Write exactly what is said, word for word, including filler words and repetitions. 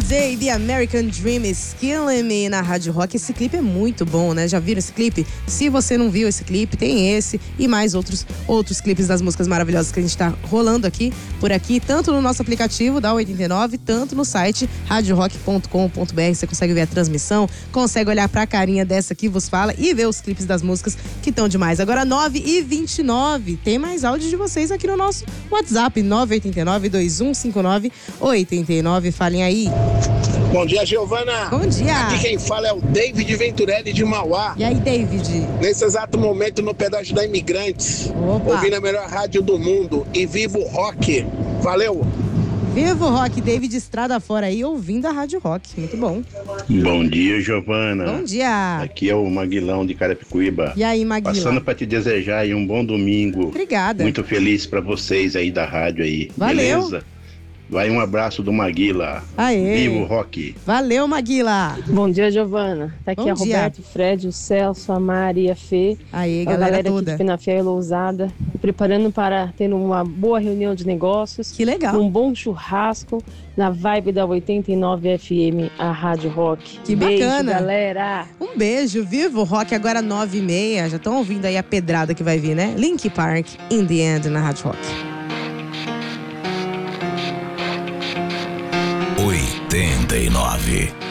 Day, The American Dream is Killing Me na Rádio Rock. Esse clipe é muito bom, né? Já viram esse clipe? Se você não viu esse clipe, tem esse e mais outros, outros clipes das músicas maravilhosas que a gente tá rolando aqui, por aqui, tanto no nosso aplicativo da oitenta e nove, tanto no site rádio rock ponto com ponto b r. Você consegue ver a transmissão, consegue olhar pra carinha dessa que vos fala e ver os clipes das músicas que estão demais. Agora nove e vinte e nove, tem mais áudio de vocês aqui no nosso WhatsApp, nove oito nove, dois um cinco nove, oito nove. Falem aí. Bom dia, Giovana. Bom dia. Aqui quem fala é o David Venturelli de Mauá. E aí, David? Nesse exato momento no pedágio da Imigrantes. Opa. Ouvindo a melhor rádio do mundo e vivo rock. Valeu. Vivo Rock, David Estrada fora aí, ouvindo a Rádio Rock. Muito bom. Bom dia, Giovana. Bom dia. Aqui é o Maguilão de Carapicuíba. E aí, Maguila? Passando para te desejar aí um bom domingo. Obrigada. Muito feliz para vocês aí da rádio aí. Valeu. Beleza? Vai um abraço do Maguila. Aê. Vivo Rock. Valeu, Maguila. Bom dia, Giovana. Tá aqui Bom a dia. Roberto, o Fred, o Celso, a Mari, a Fê. Aí, a galera, galera toda. aqui de Penafé e Lousada, preparando para ter uma boa reunião de negócios. Que legal. Um bom churrasco na vibe da oitenta e nove F M, a Rádio Rock. Que Beijo, bacana. galera. Um beijo, Vivo Rock, agora nove e meia. Já estão ouvindo aí a pedrada que vai vir, né? Linkin Park, In The End, na Rádio Rock. oitenta e nove.